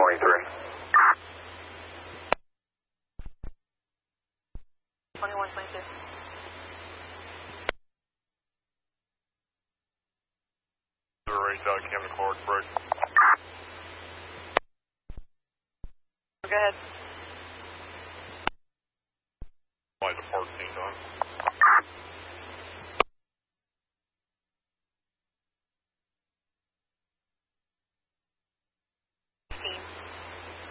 2122. Range out, Camden Court, break. Go ahead. Light the park scene done.